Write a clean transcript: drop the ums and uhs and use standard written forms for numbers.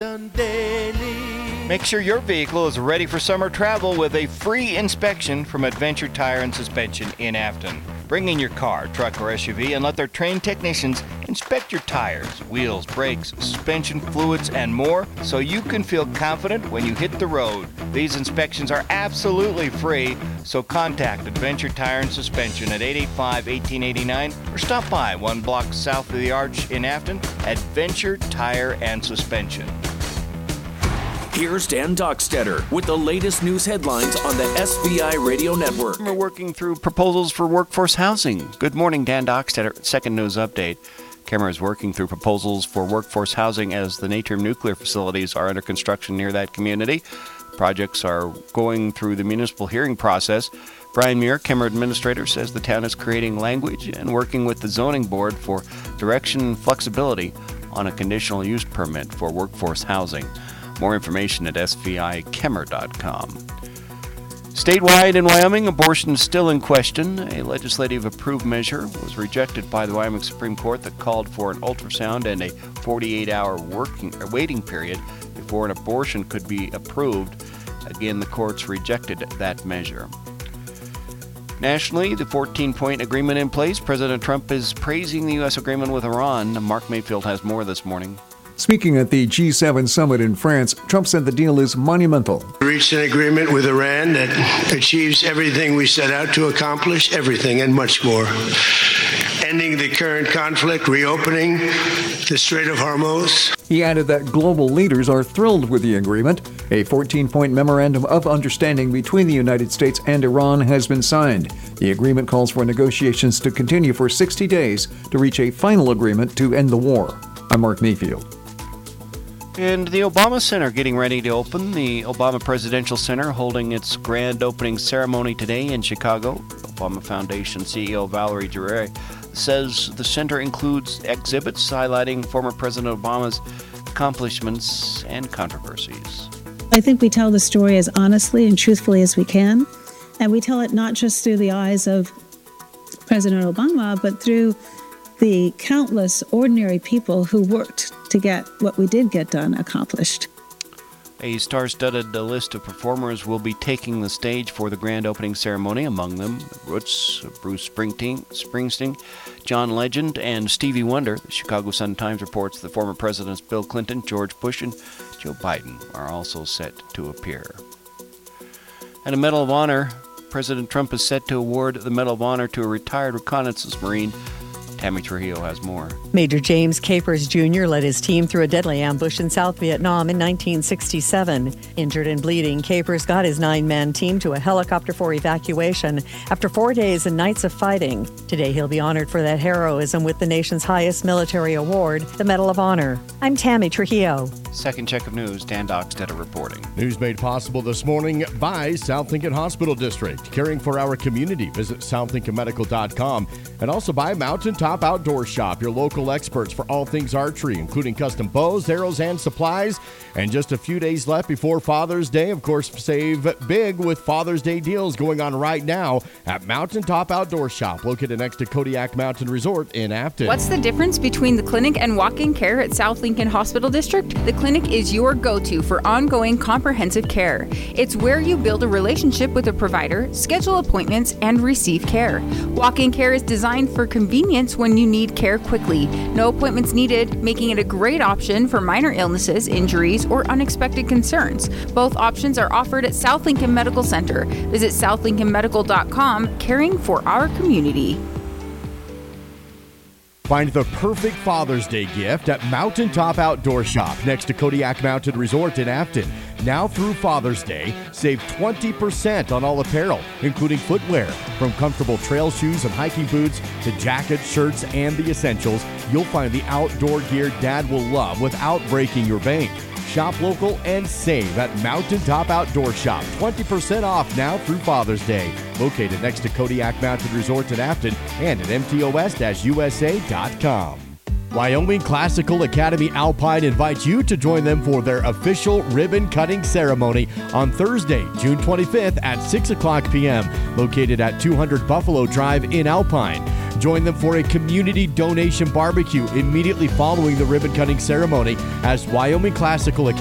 Hyundai daily. Make sure your vehicle is ready for summer travel with a free inspection from Adventure Tire and Suspension in Afton. Bring in your car, truck, or SUV and let their trained technicians inspect your tires, wheels, brakes, suspension fluids, and more so you can feel confident when you hit the road. These inspections are absolutely free, so contact Adventure Tire and Suspension at 885-1889 or stop by 1 block south of the Arch in Afton, Adventure Tire and Suspension. Here's Dan Dockstetter with the latest news headlines on the SVI Radio Network. We're working through proposals for workforce housing. Good morning, Dan Dockstetter. Second news update. Kemmer is working through proposals for workforce housing as the Natrium nuclear facilities are under construction near that community. Projects are going through the municipal hearing process. Brian Muir, Kemmer administrator, says the town is creating language and working with the zoning board for direction and flexibility on a conditional use permit for workforce housing. More information at svikemmer.com. Statewide in Wyoming, abortion is still in question. A legislative approved measure was rejected by the Wyoming Supreme Court that called for an ultrasound and a 48-hour waiting period before an abortion could be approved. Again, the courts rejected that measure. Nationally, the 14-point agreement in place. President Trump is praising the U.S. agreement with Iran. Mark Mayfield has more this morning. Speaking at the G7 summit in France, Trump said the deal is monumental. We reached an agreement with Iran that achieves everything we set out to accomplish, everything and much more. Ending the current conflict, reopening the Strait of Hormuz. He added that global leaders are thrilled with the agreement. A 14-point memorandum of understanding between the United States and Iran has been signed. The agreement calls for negotiations to continue for 60 days to reach a final agreement to end the war. I'm Mark Mayfield. And the Obama Center getting ready to open. The Obama Presidential Center holding its grand opening ceremony today in Chicago. Obama Foundation CEO Valerie Jarrett says the center includes exhibits highlighting former President Obama's accomplishments and controversies. I think we tell the story as honestly and truthfully as we can. And we tell it not just through the eyes of President Obama, but through the countless ordinary people who worked to get what we did get done accomplished. A star-studded list of performers will be taking the stage for the grand opening ceremony, among them Roots, Bruce Springsteen, John Legend, and Stevie Wonder. The Chicago Sun-Times reports that former presidents Bill Clinton, George Bush, and Joe Biden are also set to appear. And a Medal of Honor. President Trump is set to award the Medal of Honor to a retired reconnaissance Marine. Tammy Trujillo has more. Major James Capers Jr. led his team through a deadly ambush in South Vietnam in 1967. Injured and bleeding, Capers got his 9-man team to a helicopter for evacuation after 4 days and nights of fighting. Today he'll be honored for that heroism with the nation's highest military award, the Medal of Honor. I'm Tammy Trujillo. Second check of news, Dan Dockstetter reporting. News made possible this morning by South Lincoln Hospital District. Caring for our community. Visit southlincolnmedical.com. And also by Mountaintop Outdoor Shop, your local experts for all things archery, including custom bows, arrows, and supplies. And just a few days left before Father's Day. Of course, save big with Father's Day deals going on right now at Mountaintop Outdoor Shop, located next to Kodiak Mountain Resort in Afton. What's the difference between the clinic and walk-in care at South Lincoln Hospital District? The clinic is your go-to for ongoing comprehensive care. It's where you build a relationship with a provider, schedule appointments, and receive care. Walk-in care is designed for convenience when you need care quickly. No appointments needed, making it a great option for minor illnesses, injuries, or unexpected concerns. Both options are offered at South Lincoln Medical Center. Visit southlincolnmedical.com, caring for our community. Find the perfect Father's Day gift at Mountaintop Outdoor Shop next to Kodiak Mountain Resort in Afton. Now through Father's Day, save 20% on all apparel, including footwear. From comfortable trail shoes and hiking boots to jackets, shirts, and the essentials, you'll find the outdoor gear Dad will love without breaking your bank. Shop local and save at Mountaintop Outdoor Shop. 20% off now through Father's Day. Located next to Kodiak Mountain Resort in Afton and at mtos-usa.com. Wyoming Classical Academy Alpine invites you to join them for their official ribbon-cutting ceremony on Thursday, June 25th at 6 o'clock p.m., located at 200 Buffalo Drive in Alpine. Join them for a community donation barbecue immediately following the ribbon-cutting ceremony as Wyoming Classical Academy